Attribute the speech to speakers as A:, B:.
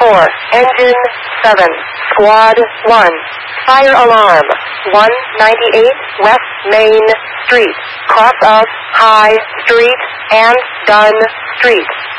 A: 4, Engine 7, Squad 1. Fire alarm, 198 West Main Street, cross of High Street and Dunn Street.